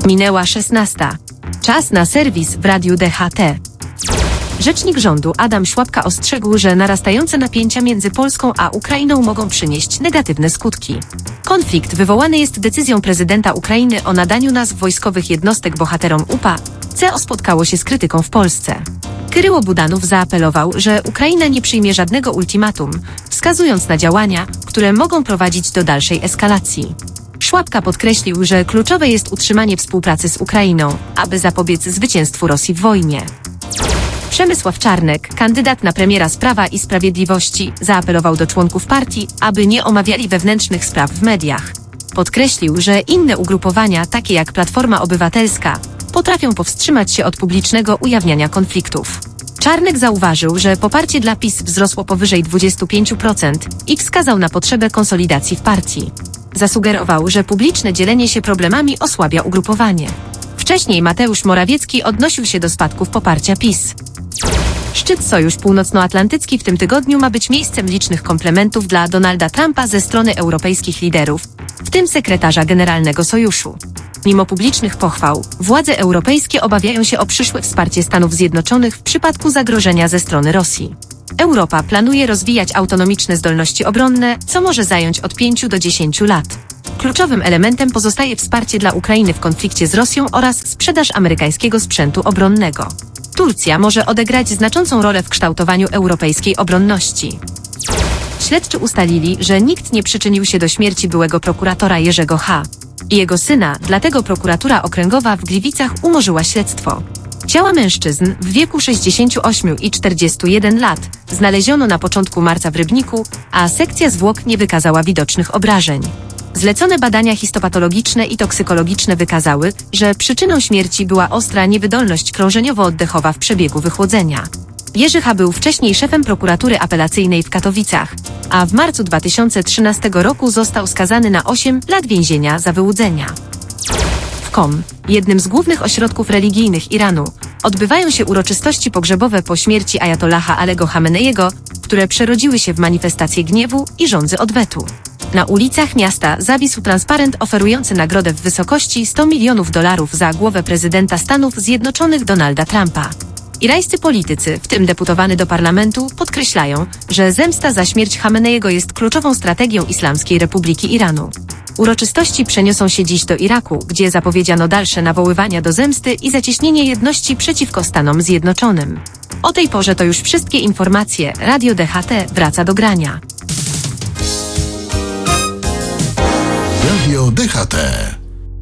Minęła 16. Czas na serwis w Radiu DHT. Rzecznik rządu Adam Szłapka ostrzegł, że narastające napięcia między Polską a Ukrainą mogą przynieść negatywne skutki. Konflikt wywołany jest decyzją prezydenta Ukrainy o nadaniu nazw wojskowych jednostek bohaterom UPA. CO spotkało się z krytyką w Polsce. Kyryło Budanow zaapelował, że Ukraina nie przyjmie żadnego ultimatum, wskazując na działania, które mogą prowadzić do dalszej eskalacji. Szłapka podkreślił, że kluczowe jest utrzymanie współpracy z Ukrainą, aby zapobiec zwycięstwu Rosji w wojnie. Przemysław Czarnek, kandydat na premiera z Prawa i Sprawiedliwości, zaapelował do członków partii, aby nie omawiali wewnętrznych spraw w mediach. Podkreślił, że inne ugrupowania, takie jak Platforma Obywatelska, potrafią powstrzymać się od publicznego ujawniania konfliktów. Czarnek zauważył, że poparcie dla PiS wzrosło powyżej 25% i wskazał na potrzebę konsolidacji w partii. Zasugerował, że publiczne dzielenie się problemami osłabia ugrupowanie. Wcześniej Mateusz Morawiecki odnosił się do spadków poparcia PiS. Szczyt Sojusz Północnoatlantycki w tym tygodniu ma być miejscem licznych komplementów dla Donalda Trumpa ze strony europejskich liderów, w tym sekretarza generalnego Sojuszu. Mimo publicznych pochwał, władze europejskie obawiają się o przyszłe wsparcie Stanów Zjednoczonych w przypadku zagrożenia ze strony Rosji. Europa planuje rozwijać autonomiczne zdolności obronne, co może zająć od 5 do 10 lat. Kluczowym elementem pozostaje wsparcie dla Ukrainy w konflikcie z Rosją oraz sprzedaż amerykańskiego sprzętu obronnego. Turcja może odegrać znaczącą rolę w kształtowaniu europejskiej obronności. Śledczy ustalili, że nikt nie przyczynił się do śmierci byłego prokuratora Jerzego H. i jego syna, dlatego prokuratura okręgowa w Gliwicach umorzyła śledztwo. Ciała mężczyzn w wieku 68 i 41 lat znaleziono na początku marca w Rybniku, a sekcja zwłok nie wykazała widocznych obrażeń. Zlecone badania histopatologiczne i toksykologiczne wykazały, że przyczyną śmierci była ostra niewydolność krążeniowo-oddechowa w przebiegu wychłodzenia. Jerzy H. był wcześniej szefem prokuratury apelacyjnej w Katowicach, a w marcu 2013 roku został skazany na 8 lat więzienia za wyłudzenia. W Qom, jednym z głównych ośrodków religijnych Iranu, odbywają się uroczystości pogrzebowe po śmierci ajatollaha Alego Chameneiego, które przerodziły się w manifestacje gniewu i żądzy odwetu. Na ulicach miasta zawisł transparent oferujący nagrodę w wysokości $100 milionów za głowę prezydenta Stanów Zjednoczonych Donalda Trumpa. Irańscy politycy, w tym deputowany do parlamentu, podkreślają, że zemsta za śmierć Chameneiego jest kluczową strategią Islamskiej Republiki Iranu. Uroczystości przeniosą się dziś do Iraku, gdzie zapowiedziano dalsze nawoływania do zemsty i zacieśnienie jedności przeciwko Stanom Zjednoczonym. O tej porze to już wszystkie informacje. Radio DHT wraca do grania. Radio DHT.